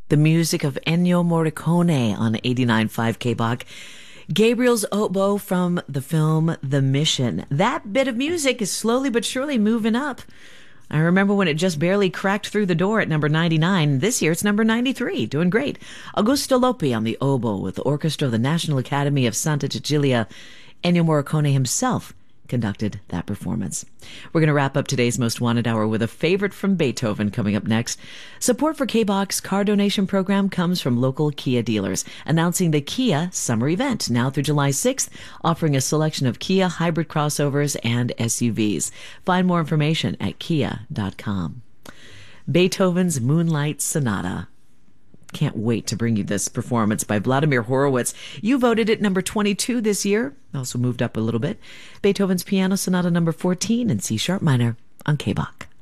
The music of Ennio Morricone on 89.5 KBach. Gabriel's oboe from the film The Mission. That bit of music is slowly but surely moving up. I remember when it just barely cracked through the door at number 99. This year it's number 93. Doing great. Augusto Lopi on the oboe with the orchestra of the National Academy of Santa Cecilia. Ennio Morricone himself conducted that performance. We're going to wrap up today's Most Wanted Hour with a favorite from Beethoven coming up next. Support for KBach's car donation program comes from local Kia dealers, announcing the Kia Summer Event now through July 6th, offering a selection of Kia hybrid crossovers and SUVs. Find more information at kia.com. Beethoven's Moonlight Sonata. Can't wait to bring you this performance by Vladimir Horowitz. You voted it number 22 this year. Also moved up a little bit. Beethoven's Piano Sonata number 14 in C-sharp minor on KBach.